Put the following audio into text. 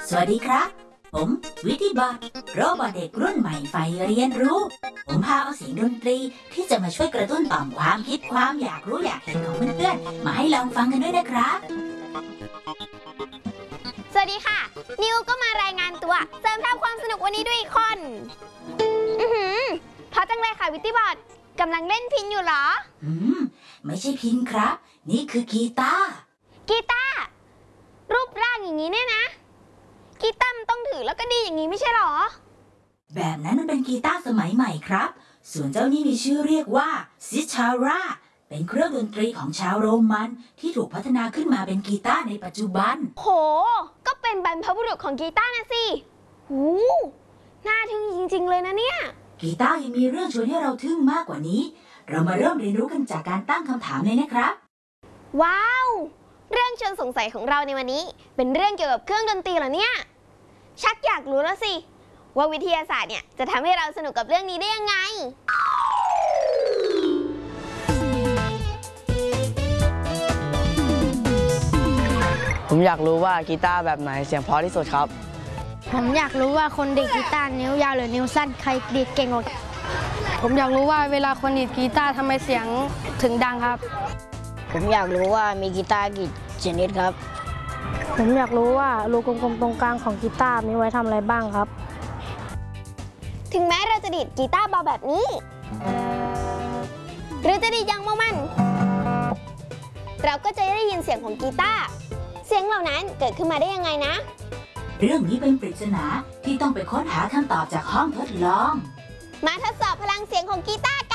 สวัสดีครับผมวิทย์บอทโรบอทเด็กรุ่นใหม่ใฝ่เรียนรู้ผมพาเอาเสียงดนตรีที่จะมาช่วยกระตุ้นต่อมความคิดความอยากรู้อยากเห็นของเพื่อนๆมาให้ลองฟังกันด้วยนะครับสวัสดีค่ะนิวก็มารายงานตัวเสริมทัพความสนุกวันนี้ด้วยอีกคนเพราะจังเลยค่ะวิทย์บอทกำลังเล่นพิณอยู่เหรอไม่ใช่พิณครับนี่คือกีตาร์รูปร่างอย่างนี้เนี่ยนะกีตาร์มันต้องถือแล้วก็ดีอย่างนี้ไม่ใช่หรอแบบนั้นมันเป็นกีตาร์สมัยใหม่ครับส่วนเจ้านี่มีชื่อเรียกว่าซิทาราเป็นเครื่องดนตรีของชาวโรมันที่ถูกพัฒนาขึ้นมาเป็นกีตาร์ในปัจจุบันโหก็เป็นบรรพบุรุษของกีตาร์นะสิหูน่าทึ่งจริงๆเลยนะเนี่ยกีตาร์ยังมีเรื่องชวนให้เราทึ่งมากกว่านี้เรามาเริ่มเรียนรู้กันจากการตั้งคำถามเลยนะครับว้าวเรื่องชวนสงสัยของเราในวันนี้เป็นเรื่องเกี่ยวกับเครื่องดนตรีเหรอเนี่ยชักอยากรู้แล้วสิว่าวิทยาศาสตร์เนี่ยจะทำให้เราสนุกกับเรื่องนี้ได้ยังไงผมอยากรู้ว่ากีตาร์แบบไหนเสียงเพราะที่สุดครับผมอยากรู้ว่าคนดีดกีตาร์นิ้วยาวหรือนิ้วสั้นใครดีดเก่งกว่ากันผมอยากรู้ว่าเวลาคนดีดกีตาร์ทำไมเสียงถึงดังครับผมอยากรู้ว่ามีกีตาร์กี่ชนิดครับผมอยากรู้ว่ารูกลมๆตรงกลางของกีตาร์มีไว้ทำอะไรบ้างครับถึงแม้เราจะดีดกีตาร์เบาแบบนี้หรือจะดีดอย่างเมามันเราก็จะได้ยินเสียงของกีตาร์เสียงเหล่านั้นเกิดขึ้นมาได้ยังไงนะเรื่องนี้เป็นปริศนาที่ต้องไปค้นหาคำตอบจากห้องทดลองมาทดสอบพลังเสียงของกีตาร์